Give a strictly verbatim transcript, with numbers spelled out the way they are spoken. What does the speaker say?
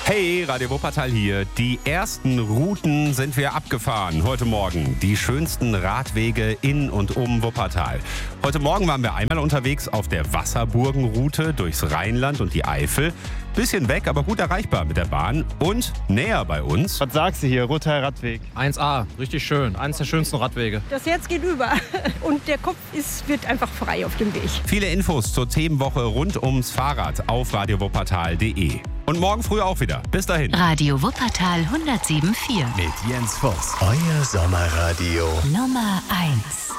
Hey, Radio Wuppertal hier. Die ersten Routen sind wir abgefahren heute Morgen. Die schönsten Radwege in und um Wuppertal. Heute Morgen waren wir einmal unterwegs auf der Wasserburgenroute durchs Rheinland und die Eifel. Bisschen weg, aber gut erreichbar mit der Bahn und näher bei uns. Was sagst du hier, Rottal Radweg? eins a, richtig schön. Eines der schönsten Radwege. Das Herz geht über und der Kopf ist, wird einfach frei auf dem Weg. Viele Infos zur Themenwoche rund ums Fahrrad auf radio wuppertal punkt de. Und morgen früh auch wieder. Bis dahin. Radio Wuppertal hundertsieben Komma vier. Mit Jens Voss. Euer Sommerradio. Nummer eins.